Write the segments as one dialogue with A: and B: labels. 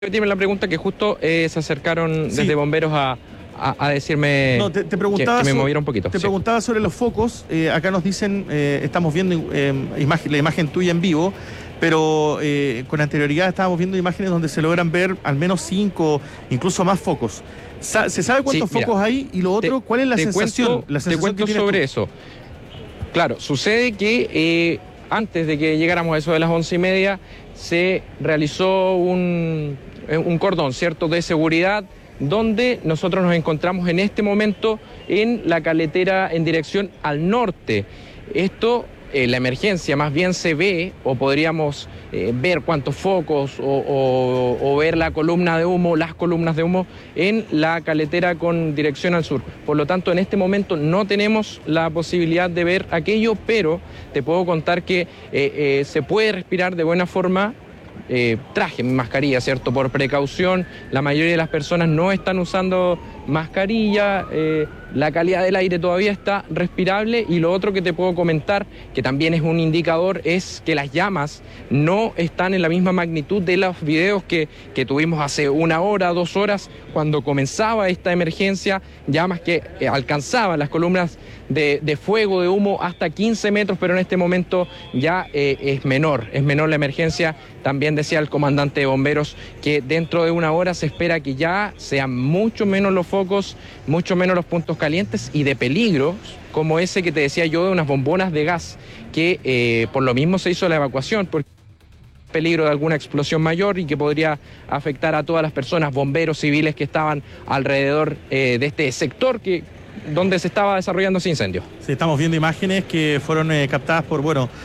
A: Repetirme la pregunta que justo se acercaron
B: Sí.
A: desde bomberos a decirme
B: No, te preguntaba
A: que me
B: so-
A: moviera un poquito.
B: Te
A: Sí.
B: preguntaba sobre los focos. Acá nos dicen, estamos viendo la imagen tuya en vivo, pero con anterioridad estábamos viendo imágenes donde se logran ver al menos 5, incluso más focos. ¿Se sabe cuántos
A: Sí, mira,
B: focos hay? Y lo otro, ¿cuál es la sensación?
A: Te cuento
B: que tienes
A: sobre
B: tú.
A: eso. Claro, sucede que antes de que llegáramos a eso de las 11:30 se realizó un cordón, ¿cierto?, de seguridad, donde nosotros nos encontramos en este momento en la caletera en dirección al norte. Esto, la emergencia más bien se ve, o podríamos ver cuántos focos o ver la columna de humo, las columnas de humo en la caletera con dirección al sur. Por lo tanto, en este momento no tenemos la posibilidad de ver aquello, pero te puedo contar que se puede respirar de buena forma. Traje mi mascarilla, ¿cierto? Por precaución, la mayoría de las personas no están usando mascarilla, la calidad del aire todavía está respirable, y lo otro que te puedo comentar, que también es un indicador, es que las llamas no están en la misma magnitud de los videos que tuvimos hace 1 hora, 2 horas, cuando comenzaba esta emergencia, llamas que alcanzaban las columnas de fuego, de humo, hasta 15 metros, pero en este momento ya es menor la emergencia. También decía el comandante de bomberos que dentro de 1 hora se espera que ya sean mucho menos los focos, mucho menos los puntos calientes y de peligro, como ese que te decía yo de unas bombonas de gas, que por lo mismo se hizo la evacuación, porque peligro de alguna explosión mayor y que podría afectar a todas las personas, bomberos, civiles que estaban alrededor de este sector donde se estaba desarrollando ese incendio.
B: Sí, estamos viendo imágenes que fueron captadas por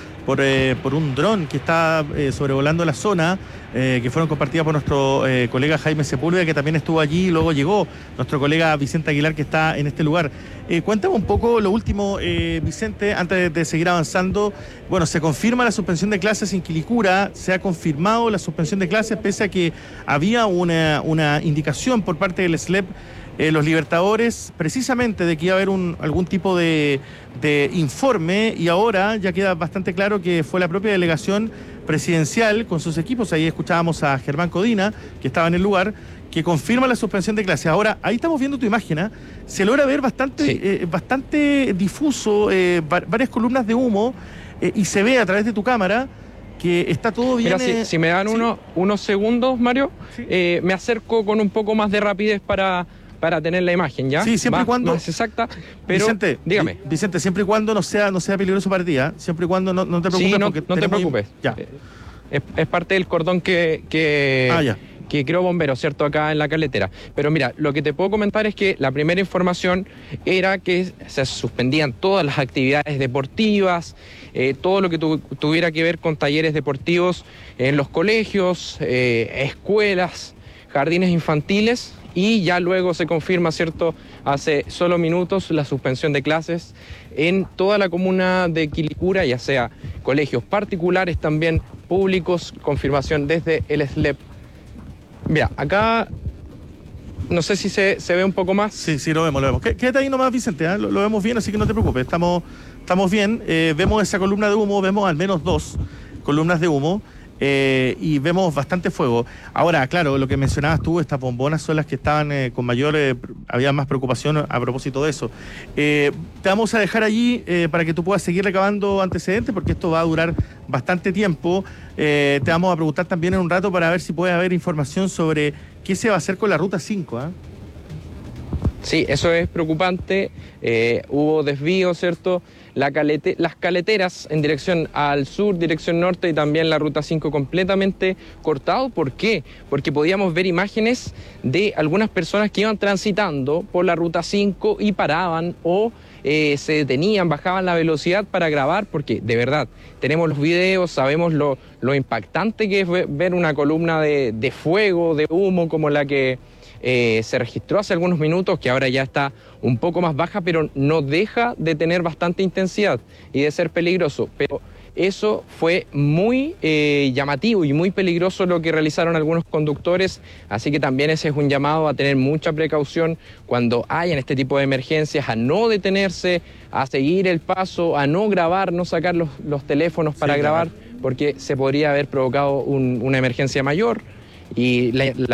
B: un dron que está sobrevolando la zona, que fueron compartidas por nuestro colega Jaime Sepúlveda, que también estuvo allí, y luego llegó nuestro colega Vicente Aguilar, que está en este lugar. Cuéntame un poco lo último, Vicente, antes de seguir avanzando. Bueno, se confirma la suspensión de clases en Quilicura, se ha confirmado la suspensión de clases pese a que había una indicación por parte del SLEP, los Libertadores, precisamente de que iba a haber algún tipo de informe, y ahora ya queda bastante claro que fue la propia delegación presidencial con sus equipos. Ahí escuchábamos a Germán Codina, que estaba en el lugar, que confirma la suspensión de clases. Ahora, ahí estamos viendo tu imagen, ¿eh? Se logra ver bastante difuso, varias columnas de humo, y se ve a través de tu cámara que está todo bien.
A: Mira, si me dan unos segundos, Mario,
B: Sí.
A: me acerco con un poco más de rapidez para tener la imagen, ¿ya?
B: Sí, siempre y cuando
A: más exacta, pero
B: Vicente,
A: dígame.
B: Vicente, siempre y cuando no sea peligroso para ti, ¿eh? Siempre y cuando no te preocupes.
A: Sí, no
B: porque
A: te
B: tenemos
A: preocupes.
B: Ya.
A: Es parte del cordón que
B: Ya.
A: creó bomberos, ¿cierto?, acá en la caletera. Pero mira, lo que te puedo comentar es que la primera información era que se suspendían todas las actividades deportivas, todo lo que tuviera que ver con talleres deportivos en los colegios, escuelas, jardines infantiles, y ya luego se confirma, ¿cierto?, hace solo minutos, la suspensión de clases en toda la comuna de Quilicura, ya sea colegios particulares, también públicos, confirmación desde el SLEP. Mira, acá no sé si se ve un poco más.
B: Sí, lo vemos. Quédate ahí nomás, Vicente, ¿eh? Lo vemos bien, así que no te preocupes. Estamos bien. Vemos esa columna de humo, vemos al menos 2 columnas de humo, y vemos bastante fuego. Ahora, claro, lo que mencionabas tú, estas bombonas son las que estaban con mayor, había más preocupación a propósito de eso. Te vamos a dejar allí para que tú puedas seguir recabando antecedentes, porque esto va a durar bastante tiempo. Te vamos a preguntar también en un rato para ver si puede haber información sobre qué se va a hacer con la Ruta 5, ¿eh?
A: Sí, eso es preocupante. Hubo desvíos, ¿cierto? Las caleteras en dirección al sur, dirección norte, y también la Ruta 5 completamente cortado. ¿Por qué? Porque podíamos ver imágenes de algunas personas que iban transitando por la Ruta 5 y paraban o se detenían, bajaban la velocidad para grabar, porque de verdad tenemos los videos, sabemos lo impactante que es ver una columna de fuego, de humo como la que se registró hace algunos minutos, que ahora ya está un poco más baja, pero no deja de tener bastante intensidad y de ser peligroso. Pero eso fue muy llamativo y muy peligroso lo que realizaron algunos conductores, así que también ese es un llamado a tener mucha precaución cuando hayan este tipo de emergencias, a no detenerse, a seguir el paso, a no grabar, no sacar los teléfonos para grabar, porque se podría haber provocado una emergencia mayor. y la